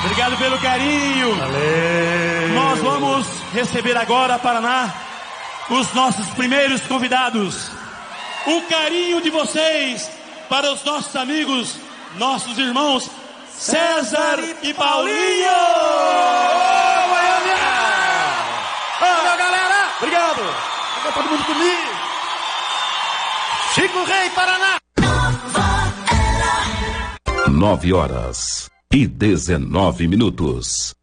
Obrigado pelo carinho. Valeu. Nós vamos receber agora, Paraná, os nossos primeiros convidados. O carinho de vocês para os nossos amigos, nossos irmãos César e Paulinho. Valeu, galera. Obrigado. Fica todo mundo comigo. Chico Rei, Paraná. 9h19.